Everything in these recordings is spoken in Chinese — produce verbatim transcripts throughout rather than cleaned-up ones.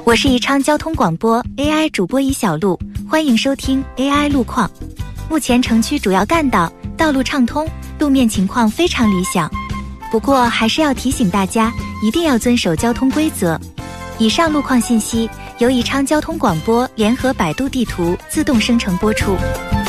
我是宜昌交通广播 A I 主播宜小璐，欢迎收听 A I 路况。目前城区主要干道道路畅通，路面情况非常理想。不过还是要提醒大家，一定要遵守交通规则。以上路况信息由宜昌交通广播联合百度地图自动生成播出。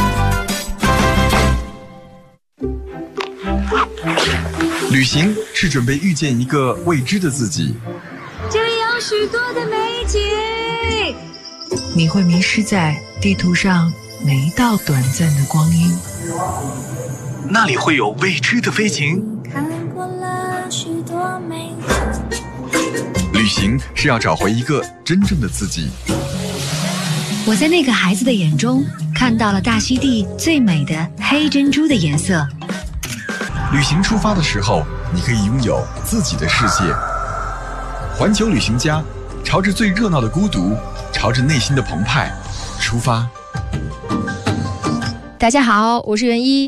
旅行是准备遇见一个未知的自己， 这里有许多的美景， 你会迷失在地图上每一道短暂的光阴， 那里会有未知的飞行。 看过了许多美景， 旅行是要找回一个真正的自己。 我在那个孩子的眼中看到了大溪地最美的黑珍珠的颜色。 旅行出发的时候，你可以拥有自己的世界。环球旅行家，朝着最热闹的孤独，朝着内心的澎湃出发。 大家好，我是袁一。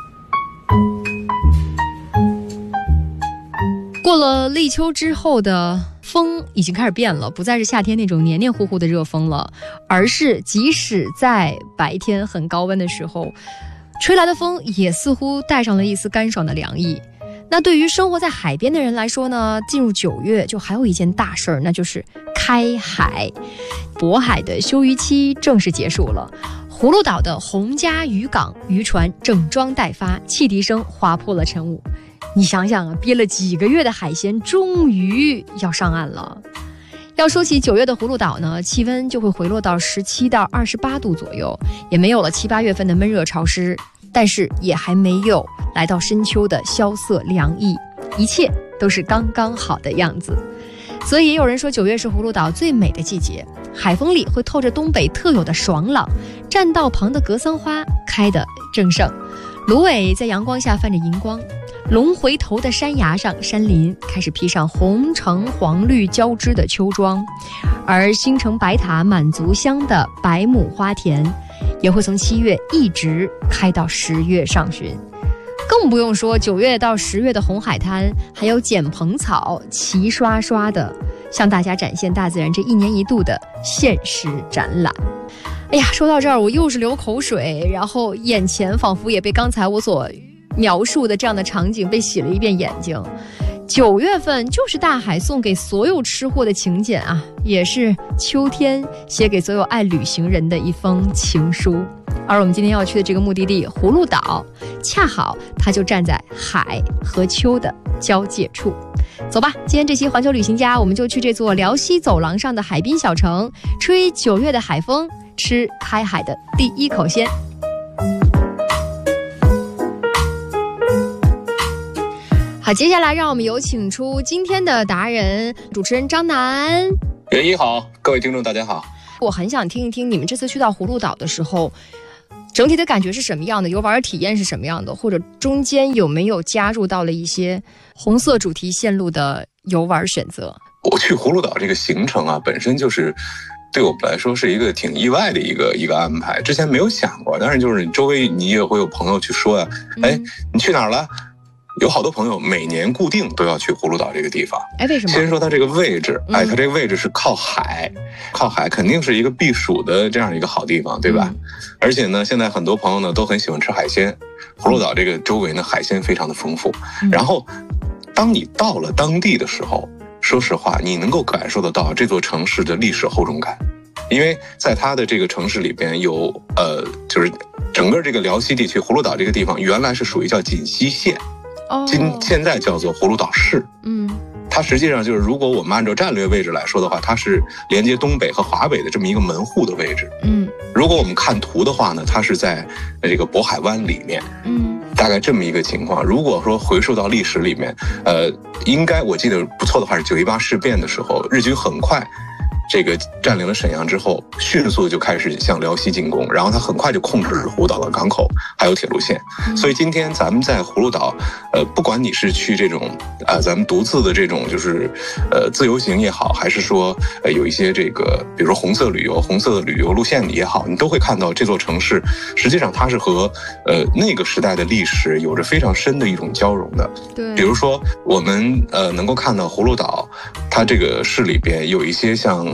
过了立秋之后的风已经开始变了，不再是夏天那种黏黏糊糊的热风了，而是即使在白天很高温的时候，吹来的风也似乎带上了一丝干爽的凉意。那对于生活在海边的人来说呢，进入九月就还有一件大事儿，那就是开海。渤海的休渔期正式结束了，葫芦岛的洪家渔港渔船整装待发，汽笛声划破了晨雾。你想想啊，憋了几个月的海鲜终于要上岸了。要说起九月的葫芦岛呢，气温就会回落到十七到二十八度左右，也没有了七八月份的闷热潮湿，但是也还没有来到深秋的萧瑟凉意，一切都是刚刚好的样子。所以也有人说，九月是葫芦岛最美的季节，海风里会透着东北特有的爽朗，栈道旁的格桑花开得正盛，芦苇在阳光下泛着银光，龙回头的山崖上，山林开始披上红橙黄绿交织的秋装，而星城白塔满足乡的百亩花田也会从七月一直开到十月上旬。更不用说九月到十月的红海滩，还有剪蓬草齐刷刷的向大家展现大自然这一年一度的限时展览。哎呀，说到这儿我又是流口水，然后眼前仿佛也被刚才我所描述的这样的场景被洗了一遍眼睛。九月份就是大海送给所有吃货的请柬啊，也是秋天写给所有爱旅行人的一封情书。而我们今天要去的这个目的地葫芦岛，恰好它就站在海和秋的交界处。走吧，今天这期环球旅行家，我们就去这座辽西走廊上的海滨小城，吹九月的海风，吃开海的第一口鲜。好，接下来让我们有请出今天的达人，主持人张楠。 袁一好，各位听众大家好。 我很想听一听你们这次去到葫芦岛的时候，整体的感觉是什么样的，游玩体验是什么样的，或者中间有没有加入到了一些红色主题线路的游玩选择。 我去葫芦岛这个行程啊，本身就是对我们来说是一个挺意外的一个一个安排，之前没有想过。当然就是你周围你也会有朋友去说呀、啊，哎、嗯，你去哪儿了？有好多朋友每年固定都要去葫芦岛这个地方。 哎，为什么？ 先说它这个位置，哎，它这个位置是靠海，嗯、靠海肯定是一个避暑的这样一个好地方，对吧？嗯、而且呢，现在很多朋友呢都很喜欢吃海鲜，葫芦岛这个周围呢海鲜非常的丰富。嗯、然后，当你到了当地的时候，说实话，你能够感受得到这座城市的历史厚重感，因为在它的这个城市里边有呃，就是整个这个辽西地区，葫芦岛这个地方原来是属于叫锦西县。今现在叫做葫芦岛市，嗯，它实际上就是，如果我们按照战略位置来说的话，它是连接东北和华北的这么一个门户的位置，嗯，如果我们看图的话呢，它是在这个渤海湾里面，嗯，大概这么一个情况。如果说回溯到历史里面，呃，应该我记得不错的话是九一八事变的时候，日军很快这个占领了沈阳之后，迅速就开始向辽西进攻，然后他很快就控制葫芦岛的港口还有铁路线。所以今天咱们在葫芦岛，呃，不管你是去这种呃咱们独自的这种就是呃自由行也好，还是说呃有一些这个比如说红色旅游、红色的旅游路线也好，你都会看到这座城市实际上它是和呃那个时代的历史有着非常深的一种交融的。对，比如说我们呃能够看到葫芦岛，它这个市里边有一些像。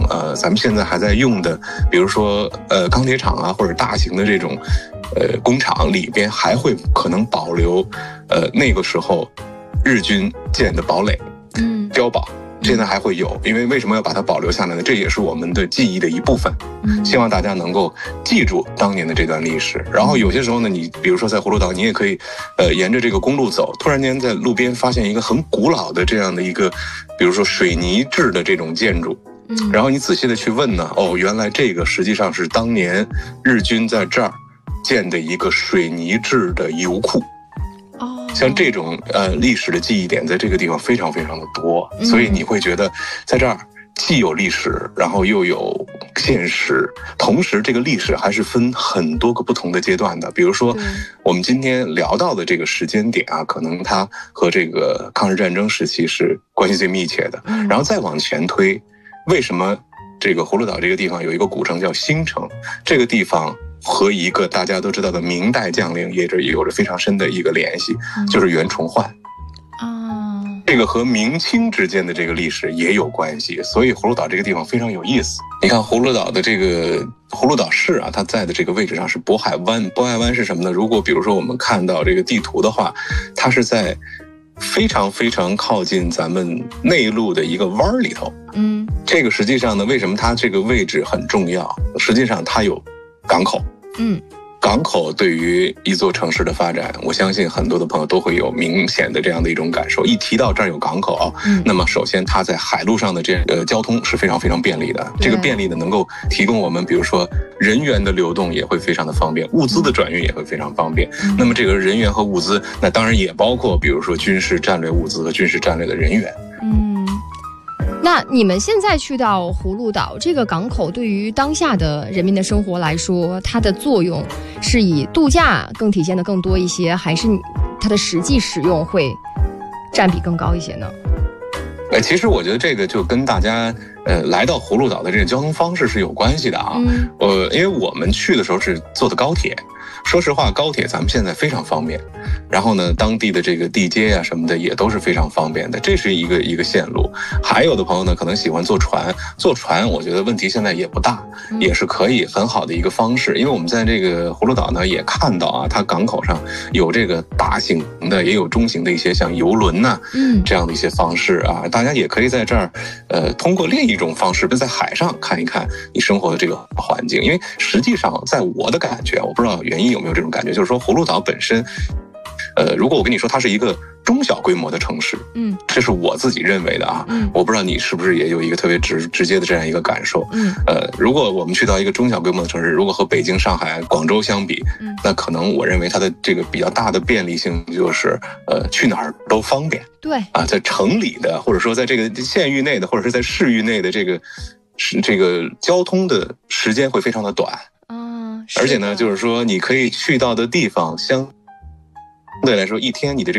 呃咱们现在还在用的，比如说呃钢铁厂啊，或者大型的这种呃工厂里边，还会可能保留呃那个时候日军建的堡垒， 嗯， 碉堡。现在还会有，因为为什么要把它保留下来呢？这也是我们的记忆的一部分。希望大家能够记住当年的这段历史。然后有些时候呢，你比如说在葫芦岛，你也可以，呃，沿着这个公路走，突然间在路边发现一个很古老的这样的一个，比如说水泥制的这种建筑。 嗯， 然后你仔细的去问呢，哦，原来这个实际上是当年日军在这儿建的一个水泥制的油库。 哦， 像这种呃历史的记忆点，在这个地方非常非常的多，所以你会觉得在这儿既有历史，然后又有现实，同时这个历史还是分很多个不同的阶段的。比如说，我们今天聊到的这个时间点啊，可能它和这个抗日战争时期是关系最密切的。然后再往前推，为什么这个葫芦岛这个地方有一个古城叫新城？这个地方和一个大家都知道的明代将领也是有着非常深的一个联系，就是袁崇焕。 啊， 这个和明清之间的这个历史也有关系，所以葫芦岛这个地方非常有意思。你看葫芦岛的这个葫芦岛市啊，它在的这个位置上是渤海湾。渤海湾是什么呢？如果比如说我们看到这个地图的话，它是在非常非常靠近咱们内陆的一个湾里头。 嗯， 这个实际上呢，为什么它这个位置很重要？实际上它有港口。 嗯， 港口对于一座城市的发展，我相信很多的朋友都会有明显的这样的一种感受。一提到这儿有港口，嗯，那么首先它在海路上的这个交通是非常非常便利的。这个便利的能够提供我们，比如说人员的流动也会非常的方便，物资的转运也会非常方便。嗯，那么这个人员和物资，那当然也包括比如说军事战略物资和军事战略的人员。 嗯，那你们现在去到葫芦岛这个港口，对于当下的人民的生活来说，它的作用是以度假更体现的更多一些，还是它的实际使用会占比更高一些呢？ 呃，其实我觉得这个就跟大家呃来到葫芦岛的这个交通方式是有关系的啊。 嗯， 呃，因为我们去的时候是坐的高铁。说实话，高铁咱们现在非常方便，然后呢，当地的这个地接呀、啊、什么的也都是非常方便的，这是一个一个线路。还有的朋友呢，可能喜欢坐船，坐船我觉得问题现在也不大，也是可以很好的一个方式。因为我们在这个葫芦岛呢也看到啊，它港口上有这个大型的，也有中型的一些像游轮呐、啊，嗯，这样的一些方式啊，大家也可以在这儿，呃，通过另一种方式，在海上看一看你生活的这个环境。因为实际上，在我的感觉，我不知道原因有没有这种感觉，就是说葫芦岛本身，呃，如果我跟你说它是一个中小规模的城市，嗯，这是我自己认为的啊，嗯，我不知道你是不是也有一个特别直直接的这样一个感受，嗯，呃，如果我们去到一个中小规模的城市，如果和北京、上海、广州相比，嗯，那可能我认为它的这个比较大的便利性就是，呃，去哪儿都方便， 对， 啊，在城里的，或者说在这个县域内的，或者是在市域内的这个是这个交通的时间会非常的短。 嗯， 而且呢，就是说你可以去到的地方相对来说，一天你的这个